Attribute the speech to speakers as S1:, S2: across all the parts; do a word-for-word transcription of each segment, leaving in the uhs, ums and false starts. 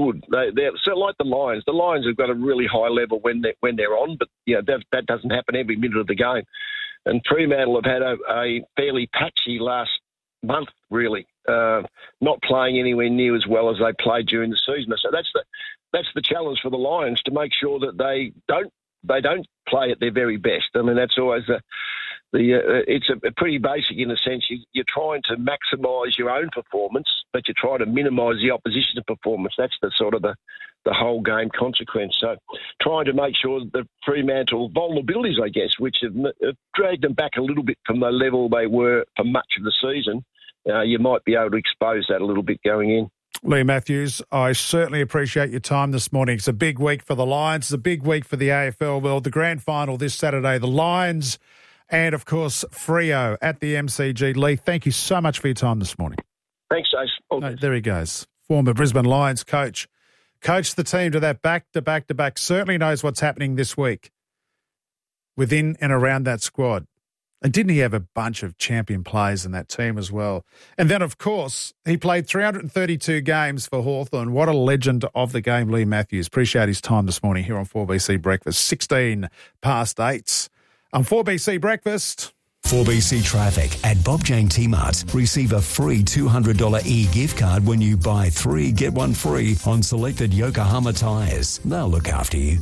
S1: good. They, they're so like the Lions. The Lions have got a really high level when they're, when they're on, but you know, that, that doesn't happen every minute of the game. And Fremantle have had a, a fairly patchy last month, really, uh, not playing anywhere near as well as they played during the season. So that's the that's the challenge for the Lions, to make sure that they don't they don't play at their very best. I mean, that's always the the uh, it's a, a pretty basic in a sense. You, you're trying to maximise your own performance, but you're trying to minimise the opposition's performance. That's the sort of the the whole game consequence. So trying to make sure that the Fremantle vulnerabilities, I guess, which have, have dragged them back a little bit from the level they were for much of the season, uh, you might be able to expose that a little bit going in.
S2: Lee Matthews, I certainly appreciate your time this morning. It's a big week for the Lions. It's a big week for the A F L world. The grand final this Saturday, the Lions and, of course, Freo at the M C G. Lee, thank you so much for your time this morning.
S1: Thanks, Ace.
S2: No, there he goes. Former Brisbane Lions coach. Coached the team to that back-to-back-to-back. Certainly knows what's happening this week within and around that squad. And didn't he have a bunch of champion players in that team as well? And then, of course, he played three hundred thirty-two games for Hawthorn. What a legend of the game, Lee Matthews. Appreciate his time this morning here on four B C Breakfast. sixteen past eight. On four B C Breakfast...
S3: four B C Traffic at Bob Jane T-Mart. Receive a free two hundred dollars e-gift card when you buy three, get one free on selected Yokohama tyres. They'll look after you.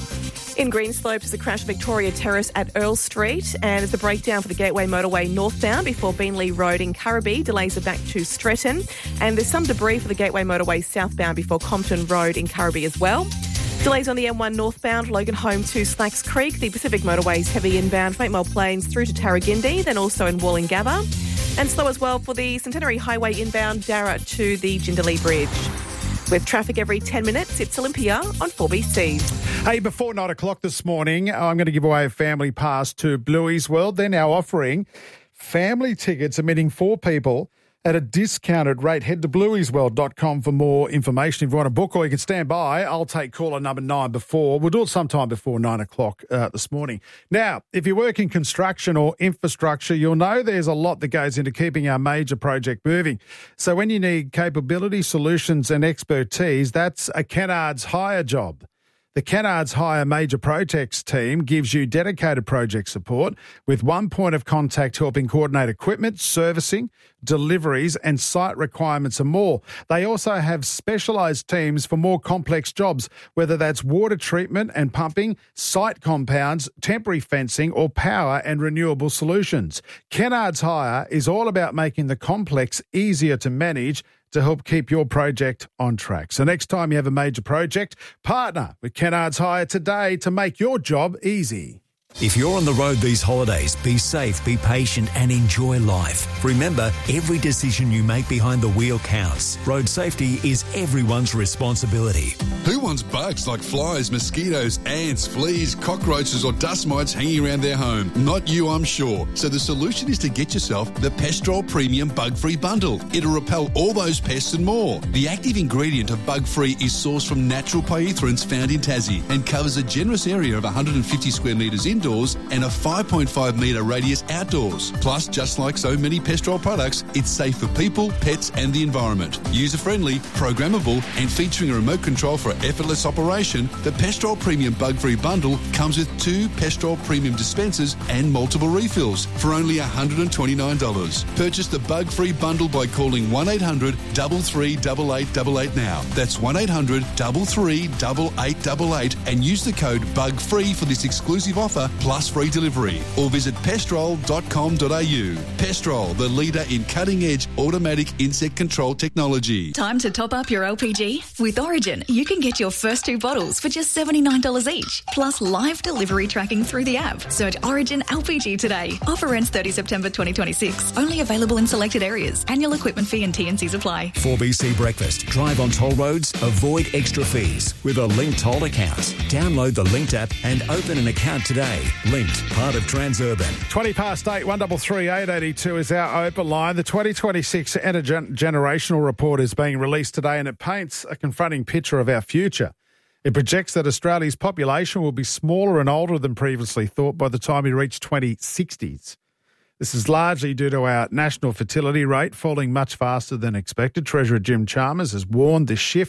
S4: In Greenslopes is a crash at Victoria Terrace at Earl Street, and there's a breakdown for the Gateway Motorway northbound before Beanley Road in Currabee. Delays are back to Stretton, and there's some debris for the Gateway Motorway southbound before Compton Road in Currabee as well. Delays on the M one northbound, Logan Home to Slacks Creek. The Pacific Motorways heavy inbound, Matewell Plains through to Tarragindi, then also in Wollongabba. And slow as well for the Centenary Highway inbound, Darra to the Jindalee Bridge. With traffic every ten minutes, it's Olympia on four B C.
S2: Hey, before nine o'clock this morning, I'm going to give away a family pass to Bluey's World. They're now offering family tickets, admitting four people at a discounted rate. Head to blueys world dot com for more information if you want to book, or you can stand by. I'll take caller number nine before. We'll do it sometime before nine o'clock uh, this morning. Now, if you work in construction or infrastructure, you'll know there's a lot that goes into keeping our major project moving. So when you need capability, solutions and expertise, that's a Kennards Hire job. The Kennards Hire Major Projects team gives you dedicated project support with one point of contact helping coordinate equipment, servicing, deliveries and site requirements and more. They also have specialised teams for more complex jobs, whether that's water treatment and pumping, site compounds, temporary fencing or power and renewable solutions. Kennards Hire is all about making the complex easier to manage to help keep your project on track. So next time you have a major project, partner with Kennards Hire today to make your job easy.
S3: If you're on the road these holidays, be safe, be patient and enjoy life. Remember, every decision you make behind the wheel counts. Road safety is everyone's responsibility.
S5: Who wants bugs like flies, mosquitoes, ants, fleas, cockroaches or dust mites hanging around their home? Not you, I'm sure. So the solution is to get yourself the Pestrol Premium Bug-Free Bundle. It'll repel all those pests and more. The active ingredient of Bug-Free is sourced from natural pyrethroids found in Tassie and covers a generous area of one hundred fifty square metres indoors and a five point five metre radius outdoors. Plus, just like so many Pestrol products, it's safe for people, pets and the environment. User-friendly, programmable and featuring a remote control for effortless operation, the Pestrol Premium Bug-Free Bundle comes with two Pestrol Premium dispensers and multiple refills for only one hundred twenty-nine dollars. Purchase the Bug-Free Bundle by calling one eight hundred, three three eight eight eight eight now. That's one eight hundred, three three eight eight eight eight and use the code BUGFREE for this exclusive offer plus free delivery, or visit pestrol dot com dot a u. Pestrol, the leader in cutting-edge automatic insect control technology.
S6: Time to top up your L P G? With Origin, you can get your first two bottles for just seventy-nine dollars each, plus live delivery tracking through the app. Search Origin L P G today. Offer ends thirtieth September twenty twenty-six. Only available in selected areas. Annual equipment fee and T and Cs apply.
S3: four B C Breakfast. Drive on toll roads, avoid extra fees with a Linked Toll account. Download the Linked app and open an account today. Linked, part of Transurban.
S2: twenty past eight, one three three eight eight two is our open line. The twenty twenty-six Intergenerational Report is being released today and it paints a confronting picture of our future. It projects that Australia's population will be smaller and older than previously thought by the time we reach twenty sixties. This is largely due to our national fertility rate falling much faster than expected. Treasurer Jim Chalmers has warned this shift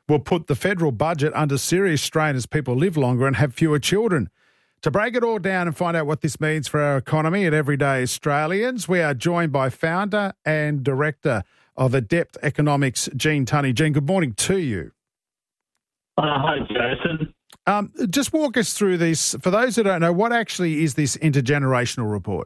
S2: will put the federal budget under serious strain as people live longer and have fewer children. To break it all down and find out what this means for our economy and everyday Australians, we are joined by founder and director of Adept Economics, Gene Tunney. Gene, good morning to you.
S7: Uh, hi, Jason.
S2: Um, just walk us through this. For those who don't know, what actually is this intergenerational report?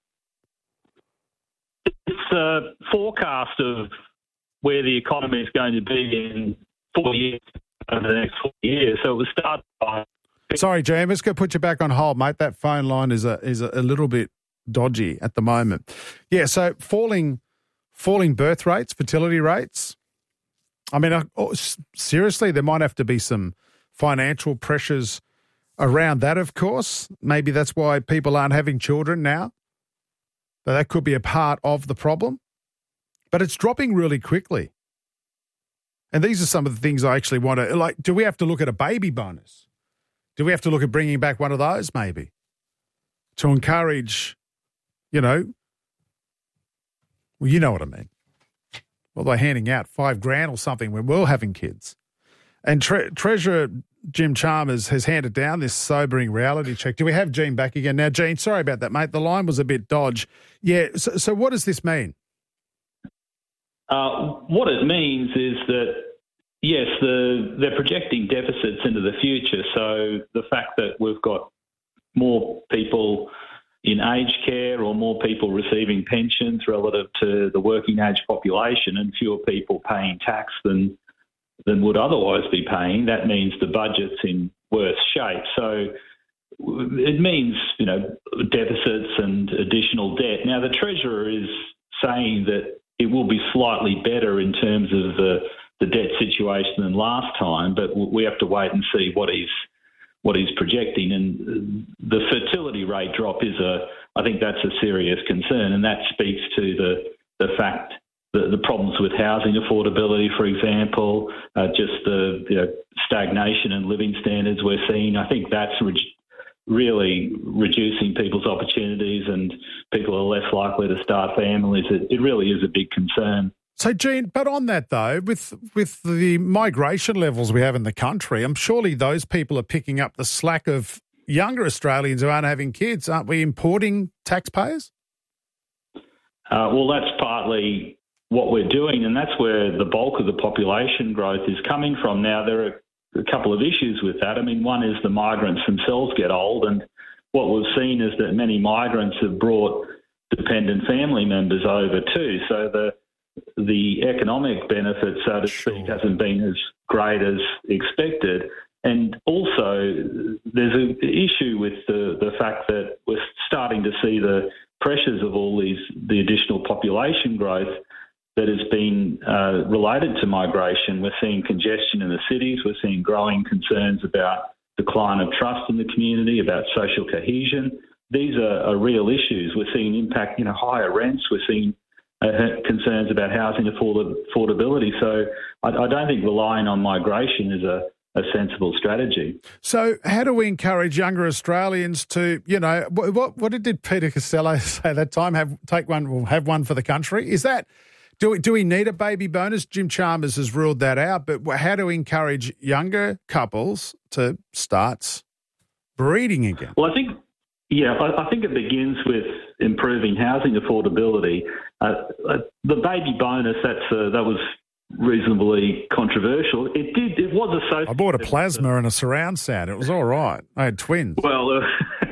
S7: It's a forecast of where the economy is going to be in four years, over the next four years. So it was started by...
S2: Sorry, Gene, let's go put you back on hold, mate. That phone line is a is a, a little bit dodgy at the moment. Yeah, so falling falling birth rates, fertility rates. I mean, uh, oh, seriously, there might have to be some financial pressures around that, of course. Maybe that's why people aren't having children now. But that could be a part of the problem. But it's dropping really quickly. And these are some of the things I actually want to, like, do we have to look at a baby bonus? Do we have to look at bringing back one of those maybe to encourage, you know, well, you know what I mean. Well, they're handing out five grand or something when we're all having kids. And Tre- Treasurer Jim Chalmers has handed down this sobering reality check. Do we have Gene back again? Now, Gene, sorry about that, mate. The line was a bit dodge. Yeah, so, so what does this mean?
S7: Uh, what it means is that, yes, the, they're projecting deficits into the future. So the fact that we've got more people in aged care or more people receiving pensions relative to the working age population and fewer people paying tax than than would otherwise be paying, that means the budget's in worse shape. So it means, you know, deficits and additional debt. Now, the Treasurer is saying that it will be slightly better in terms of the, the debt situation than last time, but we have to wait and see what he's what he's projecting. And the fertility rate drop is a, I think that's a serious concern, and that speaks to the the fact the, the problems with housing affordability, for example, uh, just the you know, stagnation in living standards we're seeing. I think that's re- really reducing people's opportunities, and people are less likely to start families. It, it really is a big concern.
S2: So, Gene, but on that though, with with the migration levels we have in the country, I'm surely those people are picking up the slack of younger Australians who aren't having kids. Aren't we importing taxpayers?
S7: Uh, well, that's partly what we're doing, and that's where the bulk of the population growth is coming from. Now, there are a couple of issues with that. I mean, one is the migrants themselves get old, and what we've seen is that many migrants have brought dependent family members over too. So the the economic benefit, so to speak, sure. hasn't been as great as expected. And also, there's an issue with the, the fact that we're starting to see the pressures of all these the additional population growth that has been uh, related to migration. We're seeing congestion in the cities. We're seeing growing concerns about decline of trust in the community, about social cohesion. These are, are real issues. We're seeing impact, you know, higher rents. We're seeing uh, concerns about housing afford- affordability. So I, I don't think relying on migration is a, a sensible strategy.
S2: So how do we encourage younger Australians to, you know, what what did Peter Costello say that time? Have take one, we'll have one for the country. Is that do we do we need a baby bonus? Jim Chalmers has ruled that out. But how do we encourage younger couples to start breeding again?
S7: Well, I think. Yeah, I, I think it begins with improving housing affordability. Uh, uh, the baby bonus, that's uh, that was reasonably controversial. It did. It was associated.
S2: I bought a plasma with, and a surround sound. It was all right. I had twins.
S7: Well, uh,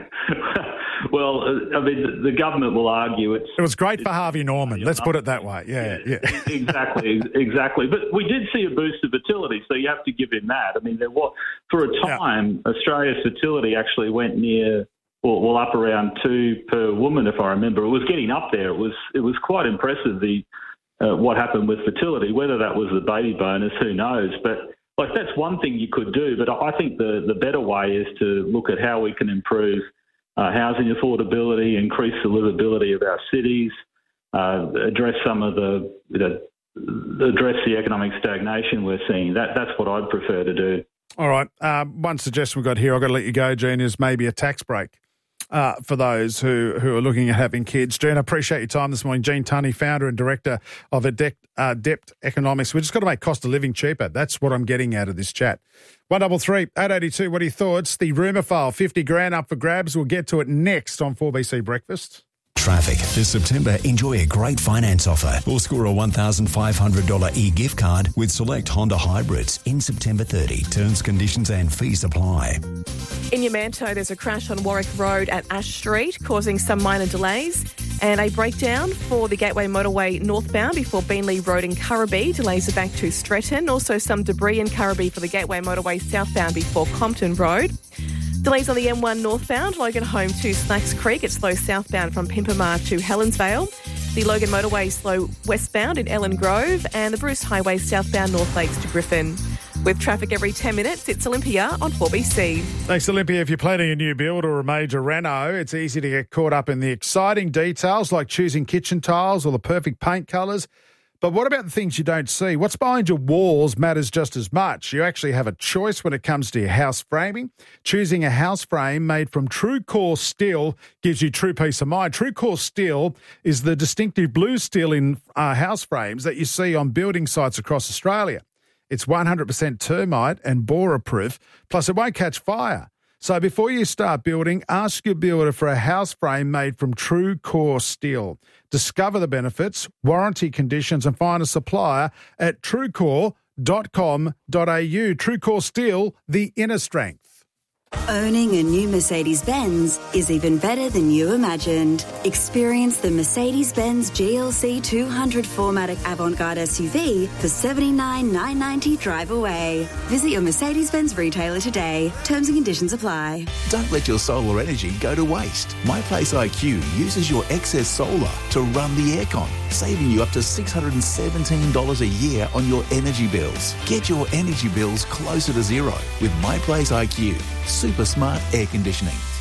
S7: well, uh, I mean, the government will argue it's.
S2: It was great for Harvey Norman. Let's put it that way. Yeah, yeah. yeah.
S7: exactly, exactly. But we did see a boost of fertility, so you have to give him that. I mean, there was for a time yeah. Australia's fertility actually went near. Well, up around two per woman, if I remember. It was getting up there. It was it was quite impressive, the uh, what happened with fertility. Whether that was the baby bonus, who knows? But like that's one thing you could do. But I think the, the better way is to look at how we can improve uh, housing affordability, increase the livability of our cities, uh, address some of the, you know, address the economic stagnation we're seeing. That that's what I'd prefer to do.
S2: All right. Um, one suggestion we've got here, I've got to let you go, Gene, is maybe a tax break. uh, for those who, who are looking at having kids. Gene, I appreciate your time this morning. Gene Tunney, founder and director of Adept, uh, Adept Economics. We've just got to make cost of living cheaper. That's what I'm getting out of this chat. one double three, eight eighty-two, what are your thoughts? The rumour file, fifty grand up for grabs. We'll get to it next on four B C Breakfast.
S3: Traffic. This September, enjoy a great finance offer or score a one thousand five hundred dollars e-gift card with select Honda hybrids in September thirtieth. Terms, conditions and fees apply.
S4: In Yamanto, there's a crash on Warwick Road at Ash Street, causing some minor delays, and a breakdown for the Gateway Motorway northbound before Beanley Road in Currabee. Delays are back to Stretton. Also some debris in Currabee for the Gateway Motorway southbound before Compton Road. Delays on the M one northbound, Logan home to Snacks Creek. It's slow southbound from Pimpamar to Helensvale. The Logan Motorway slow westbound in Ellen Grove, and the Bruce Highway southbound North Lakes to Griffin. With traffic every ten minutes, it's Olympia on four B C.
S2: Thanks, Olympia. If you're planning a new build or a major reno, it's easy to get caught up in the exciting details like choosing kitchen tiles or the perfect paint colours. But what about the things you don't see? What's behind your walls matters just as much. You actually have a choice when it comes to your house framing. Choosing a house frame made from TrueCore steel gives you true peace of mind. TrueCore steel is the distinctive blue steel in uh, house frames that you see on building sites across Australia. It's one hundred percent termite and borer-proof, plus it won't catch fire. So before you start building, ask your builder for a house frame made from TrueCore steel. Discover the benefits, warranty conditions and find a supplier at truecore dot com dot a u. TrueCore Steel, the inner strength.
S8: Owning a new Mercedes-Benz is even better than you imagined. Experience the Mercedes-Benz G L C two hundred four matic Avantgarde S U V for seventy-nine thousand nine hundred ninety dollars drive away. Visit your Mercedes-Benz retailer today. Terms and conditions apply.
S9: Don't let your solar energy go to waste. MyPlace I Q uses your excess solar to run the aircon, saving you up to six hundred seventeen dollars a year on your energy bills. Get your energy bills closer to zero with MyPlace I Q. Super smart air conditioning.